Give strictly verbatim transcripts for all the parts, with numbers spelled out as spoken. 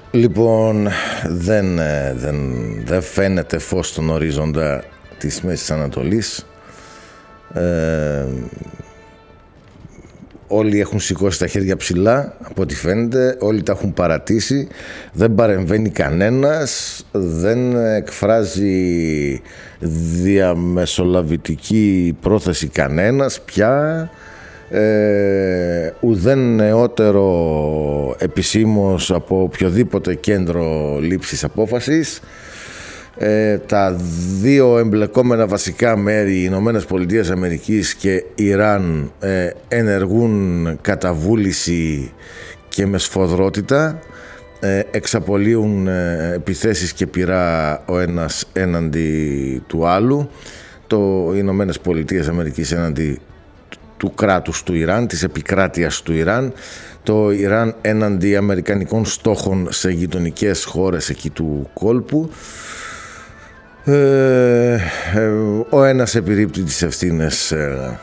Λοιπόν, δεν, δεν, δεν φαίνεται φως στον ορίζοντα της Μέσης Ανατολής. Ε, όλοι έχουν σηκώσει τα χέρια ψηλά, από ό,τι φαίνεται. Όλοι τα έχουν παρατήσει. Δεν παρεμβαίνει κανένας. Δεν εκφράζει διαμεσολαβητική πρόθεση κανένας πια. Ε, ουδέν νεότερο επισήμως από οποιοδήποτε κέντρο λήψης απόφασης. Ε, τα δύο εμπλεκόμενα βασικά μέρη, οι Ηνωμένες Πολιτείες Αμερικής και Ιράν, ε, ενεργούν κατά βούληση και με σφοδρότητα. Ε, εξαπολύουν ε, επιθέσεις και πυρά ο ένας έναντι του άλλου. Το Ηνωμένες Πολιτείες Αμερικής έναντι του κράτους του Ιράν, της επικράτειας του Ιράν, το Ιράν έναντι αμερικανικών στόχων σε γειτονικές χώρες εκεί του κόλπου. Ε, ε, ο ένας επιρρίπτει τις ευθύνες ε,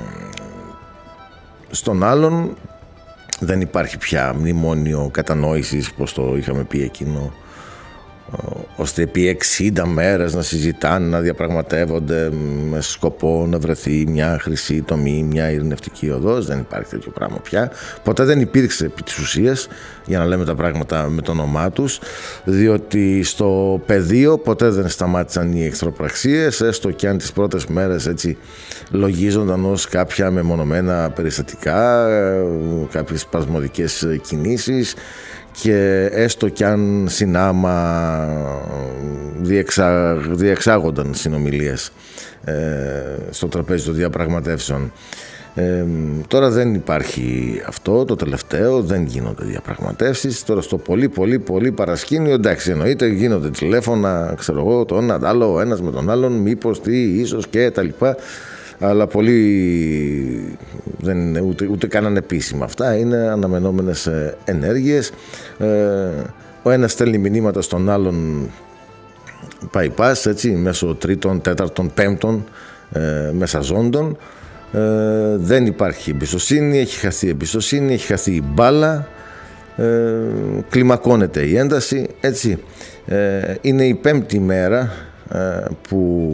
στον άλλον. Δεν υπάρχει πια μνημόνιο κατανόησης, πως το είχαμε πει εκείνο, ώστε επί εξήντα μέρες να συζητάνε, να διαπραγματεύονται με σκοπό να βρεθεί μια χρυσή τομή, μια ειρηνευτική οδός. Δεν υπάρχει τέτοιο πράγμα πια. Ποτέ δεν υπήρξε επί της ουσίας, για να λέμε τα πράγματα με το όνομά τους, διότι στο πεδίο ποτέ δεν σταμάτησαν οι εχθροπραξίες, έστω και αν τις πρώτες μέρες έτσι λογίζονταν ως κάποια μεμονωμένα περιστατικά, κάποιες σπασμωδικές κινήσεις, και έστω κι αν συνάμα διεξα... διεξάγονταν συνομιλίες ε, στο τραπέζι των διαπραγματεύσεων. Ε, τώρα δεν υπάρχει αυτό, το τελευταίο, δεν γίνονται διαπραγματεύσεις. Τώρα στο πολύ πολύ πολύ παρασκήνιο, εντάξει, εννοείται, γίνονται τηλέφωνα, ξέρω εγώ, το ένα, το άλλο, ο ένας με τον άλλον, μήπως, τι, ίσως και τα λοιπά. Αλλά πολύ δεν είναι ούτε, ούτε κάναν επίσημα αυτά, είναι αναμενόμενες ενέργειες. Ε, ο ένας στέλνει μηνύματα στον άλλον πάει πας, έτσι, μέσω τρίτων, τέταρτων, πέμπτων ε, μεσαζόντων. Ε, δεν υπάρχει εμπιστοσύνη, έχει χαθεί η εμπιστοσύνη, έχει χαθεί η μπάλα, ε, κλιμακώνεται η ένταση, έτσι. Ε, είναι η πέμπτη μέρα ε, που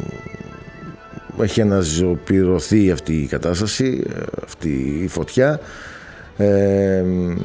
έχει αναζωπηρωθεί αυτή η κατάσταση, αυτή η φωτιά. Ε,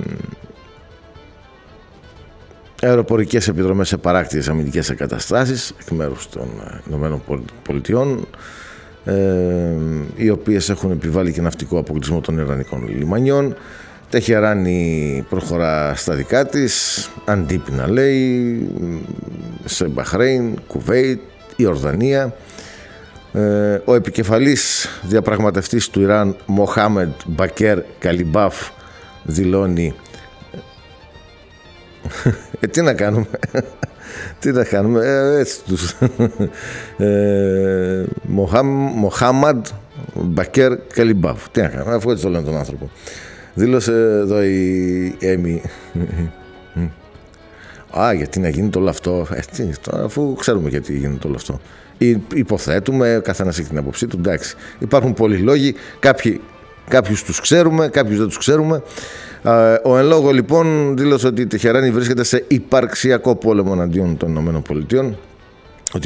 αεροπορικές επιδρομές σε παράκτιες αμυντικές εγκαταστάσεις εκ μέρους των Ηνωμένων Πολιτειών, ε, οι οποίες έχουν επιβάλει και ναυτικό αποκλεισμό των Ιρανικών λιμανιών. Τεχεράνη προχωρά στα δικά της, αντίπεινα λέει, σε Μπαχρέιν, Κουβέιτ, Ιορδανία. Ε, ο επικεφαλής διαπραγματευτής του Ιράν, Μοχάμεντ Μπακέρ Καλιμπάφ, δηλώνει ε, τι να κάνουμε τι να κάνουμε ε, έτσι τους ε, Μοχάμεντ Μπακέρ Καλιμπάφ, τι να κάνουμε, αφού έτσι το λένε τον άνθρωπο. Δήλωσε εδώ η Έμι α, γιατί να γίνεται όλο αυτό, έτσι, αφού ξέρουμε γιατί γίνεται όλο αυτό. Υποθέτουμε, καθένας έχει την άποψή του, εντάξει. Υπάρχουν πολλοί λόγοι, κάποιοι, κάποιους τους ξέρουμε, κάποιους δεν τους ξέρουμε. Ο εν λόγω λοιπόν δήλωσε ότι η Τεχεράνη βρίσκεται σε υπαρξιακό πόλεμο εναντίον των ΗΠΑ.